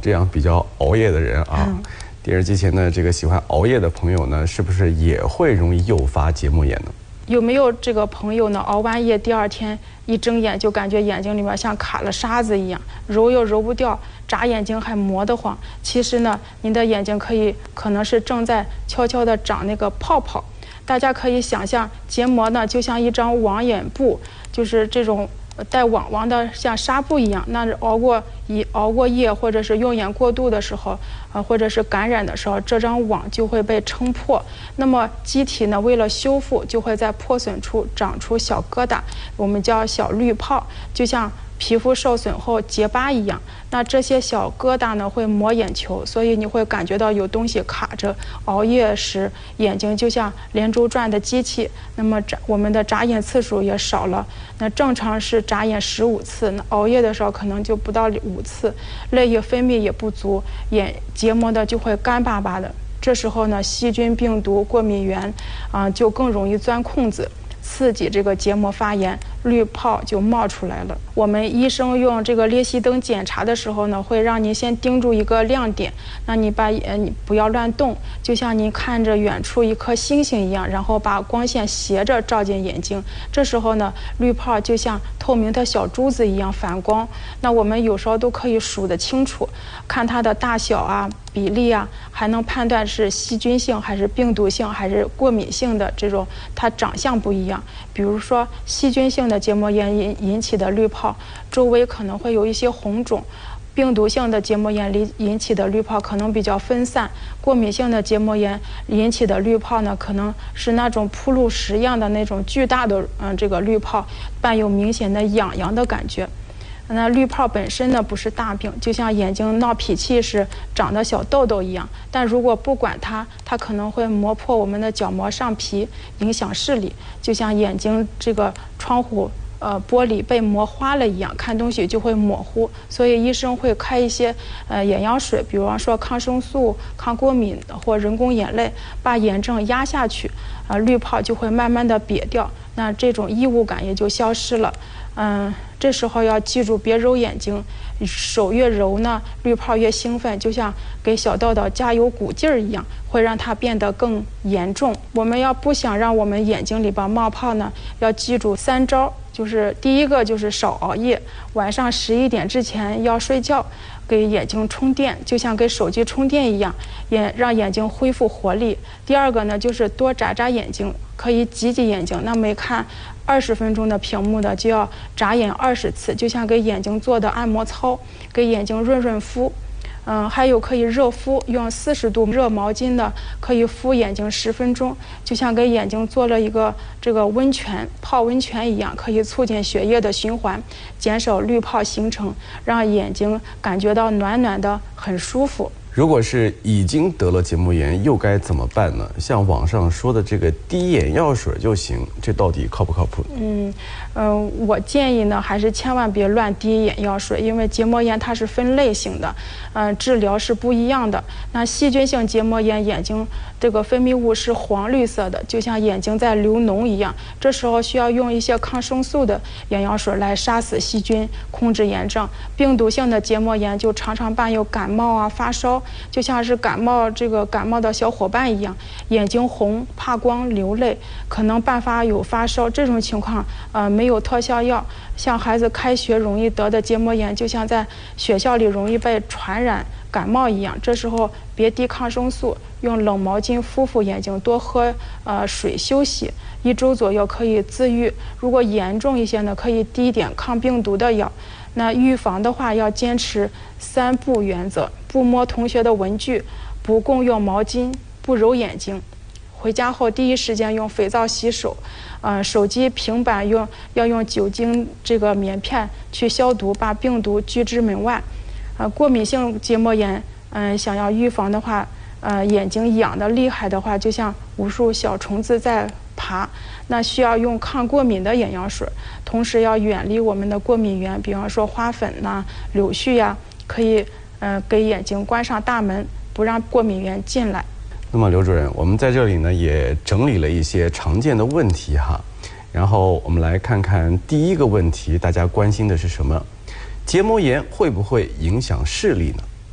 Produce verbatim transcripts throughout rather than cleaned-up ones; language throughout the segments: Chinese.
这样比较熬夜的人啊，嗯、电视机前的这个喜欢熬夜的朋友呢，是不是也会容易诱发结膜炎呢？ 有没有这个朋友呢？熬完夜第二天一睁眼就感觉眼睛里面像卡了沙子一样，揉又揉不掉，眨眼睛还磨得慌。其实呢，您的眼睛可以可能是正在悄悄地长那个泡泡。大家可以想象，结膜呢就像一张网眼布，就是这种带网网的，像纱布一样。那熬过一熬过夜，或者是用眼过度的时候，呃，或者是感染的时候，这张网就会被撑破。那么机体呢，为了修复，就会在破损处长出小疙瘩，我们叫小滤泡，就像皮肤受损后结疤一样。那这些小疙瘩呢会磨眼球，所以你会感觉到有东西卡着。熬夜时眼睛就像连轴转的机器，那么我们的眨眼次数也少了。那正常是眨眼十五次，那熬夜的时候可能就不到五次，泪液分泌也不足，眼结膜的就会干巴巴的。这时候呢，细菌、病毒、过敏源啊、呃、就更容易钻空子，刺激这个结膜发炎，滤泡就冒出来了。我们医生用这个裂隙灯检查的时候呢，会让您先盯住一个亮点，那你把呃你不要乱动，就像您看着远处一颗星星一样，然后把光线斜着照进眼睛。这时候呢，滤泡就像透明的小珠子一样反光。那我们有时候都可以数得清楚，看它的大小啊、比例啊，还能判断是细菌性还是病毒性还是过敏性的这种，它长相不一样。比如说细菌性的结膜炎引引起的滤泡，周围可能会有一些红肿；病毒性的结膜炎引起的滤泡可能比较分散；过敏性的结膜炎引起的滤泡呢，可能是那种铺路石一样的那种巨大的嗯这个滤泡，伴有明显的痒痒的感觉。那滤泡本身呢不是大病，就像眼睛闹脾气时长的小痘痘一样，但如果不管它，它可能会磨破我们的角膜上皮，影响视力，就像眼睛这个窗户呃玻璃被磨花了一样，看东西就会模糊。所以医生会开一些呃眼药水，比方说抗生素、抗过敏或人工眼泪，把眼症压下去，啊、呃、滤泡就会慢慢的瘪掉，那这种异物感也就消失了。嗯，这时候要记住别揉眼睛，手越揉呢，滤泡越兴奋，就像给小豆豆加油鼓劲儿一样，会让它变得更严重。我们要不想让我们眼睛里边冒泡呢，要记住三招，就是第一个就是少熬夜，晚上十一点之前要睡觉，给眼睛充电，就像给手机充电一样，眼让眼睛恢复活力。第二个呢，就是多眨眨眼睛，可以挤挤眼睛。那每看二十分钟的屏幕的，就要眨眼二十次，就像给眼睛做的按摩操，给眼睛润润肤。嗯，还有可以热敷，用四十度热毛巾的可以敷眼睛十分钟，就像给眼睛做了一个这个温泉泡温泉一样，可以促进血液的循环，减少滤泡形成，让眼睛感觉到暖暖的，很舒服。 如果是已经得了结膜炎，又该怎么办呢？像网上说的这个滴眼药水就行，这到底靠不靠谱？ 嗯嗯、呃，我建议呢，还是千万别乱滴眼药水，因为结膜炎它是分类型的，嗯、呃，治疗是不一样的。那细菌性结膜炎，眼睛这个分泌物是黄绿色的，就像眼睛在流脓一样，这时候需要用一些抗生素的眼药水来杀死细菌，控制炎症。病毒性的结膜炎就常常伴有感冒啊、发烧，就像是感冒这个感冒的小伙伴一样，眼睛红、怕光、流泪，可能伴发有发烧。这种情况呃没有特效药，像孩子开学容易得的结膜炎，就像在学校里容易被传染感冒一样。这时候别滴抗生素，用冷毛巾敷敷眼睛，多喝呃水休息，一周左右可以自愈。如果严重一些呢，可以滴一点抗病毒的药。那预防的话，要坚持三不原则：不摸同学的文具，不共用毛巾，不揉眼睛。回家后第一时间用肥皂洗手，呃，手机、平板用要用酒精这个棉片去消毒，把病毒拒之门外。呃，过敏性结膜炎，嗯、呃，想要预防的话，呃，眼睛痒的厉害的话，就像无数小虫子在爬，那需要用抗过敏的眼药水，同时要远离我们的过敏源，比方说花粉呐、啊、柳絮呀、啊，可以呃给眼睛关上大门，不让过敏源进来。 那么刘主任，我们在这里呢也整理了一些常见的问题哈，然后我们来看看第一个问题，大家关心的是什么？结膜炎会不会影响视力呢？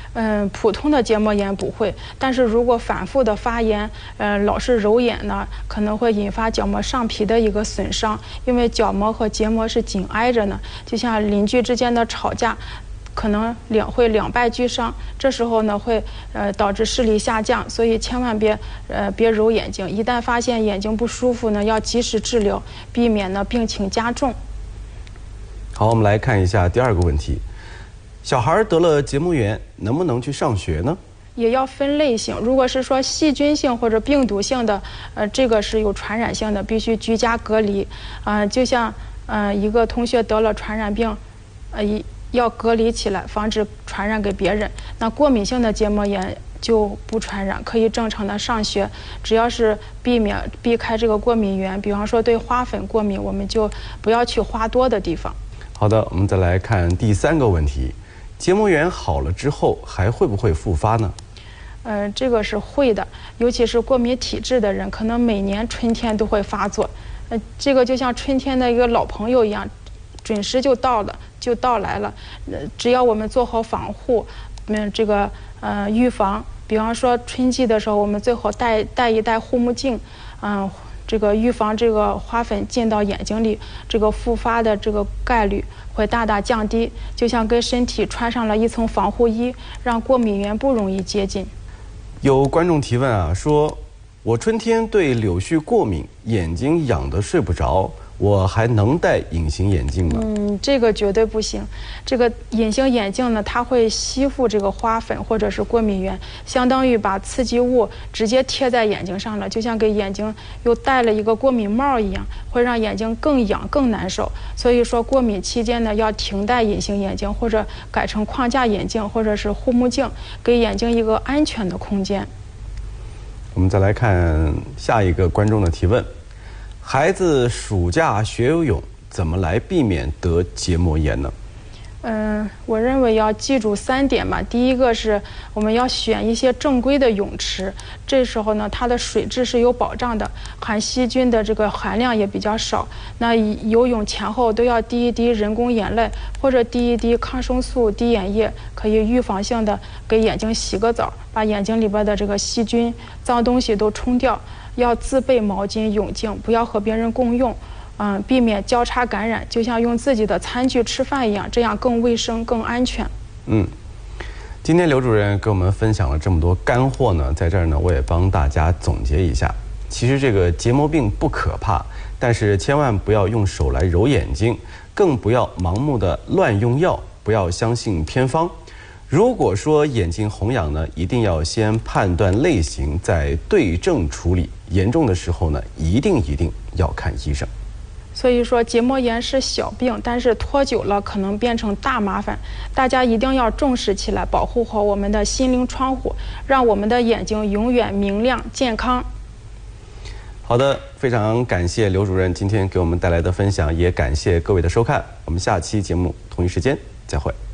嗯，普通的结膜炎不会，但是如果反复的发炎，呃，老是揉眼呢，可能会引发角膜上皮的一个损伤，因为角膜和结膜是紧挨着呢，就像邻居之间的吵架。可能两会两败俱伤，这时候呢会呃导致视力下降，所以千万别呃别揉眼睛。一旦发现眼睛不舒服呢，要及时治疗，避免呢病情加重。 好，我们来看一下第二个问题：小孩得了结膜炎，能不能去上学呢？ 也要分类性，如果是说细菌性或者病毒性的，呃，这个是有传染性的，必须居家隔离。啊、呃，就像呃一个同学得了传染病，呃一。要隔离起来，防止传染给别人。那过敏性的结膜炎就不传染，可以正常的上学。只要是避免避开这个过敏源，比方说对花粉过敏，我们就不要去花多的地方。 好的，我们再来看第三个问题：结膜炎好了之后还会不会复发呢？ 呃，这个是会的，尤其是过敏体质的人，可能每年春天都会发作。呃，这个就像春天的一个老朋友一样。准时就到了，就到来了。呃，只要我们做好防护，嗯，这个呃预防，比方说春季的时候，我们最好戴戴一戴护目镜，嗯、呃，这个预防这个花粉进到眼睛里，这个复发的这个概率会大大降低。就像给身体穿上了一层防护衣，让过敏源不容易接近。 有观众提问啊，说我春天对柳絮过敏，眼睛痒得睡不着。我还能戴隐形眼镜吗？ 嗯，这个绝对不行。这个隐形眼镜呢，它会吸附这个花粉或者是过敏源，相当于把刺激物直接贴在眼睛上了，就像给眼睛又戴了一个过敏帽一样，会让眼睛更痒更难受。所以说，过敏期间呢，要停戴隐形眼镜，或者改成框架眼镜或者是护目镜，给眼睛一个安全的空间。 我们再来看下一个观众的提问。孩子暑假学游泳，怎么来避免得结膜炎呢？ 嗯，我认为要记住三点吧。第一个是我们要选一些正规的泳池，这时候呢，它的水质是有保障的，含细菌的这个含量也比较少。那游泳前后都要滴一滴人工眼泪，或者滴一滴抗生素滴眼液，可以预防性的给眼睛洗个澡，把眼睛里边的这个细菌、脏东西都冲掉。要自备毛巾、泳镜，不要和别人共用。嗯，避免交叉感染，就像用自己的餐具吃饭一样，这样更卫生、更安全。 嗯，今天刘主任给我们分享了这么多干货呢，在这儿呢，我也帮大家总结一下。其实这个结膜病不可怕，但是千万不要用手来揉眼睛，更不要盲目的乱用药，不要相信偏方。如果说眼睛红痒呢，一定要先判断类型，再对症处理。严重的时候呢，一定一定要看医生。 所以说，结膜炎是小病，但是拖久了可能变成大麻烦。大家一定要重视起来，保护好我们的心灵窗户，让我们的眼睛永远明亮健康。 好的，非常感谢刘主任今天给我们带来的分享，也感谢各位的收看。我们下期节目同一时间再会。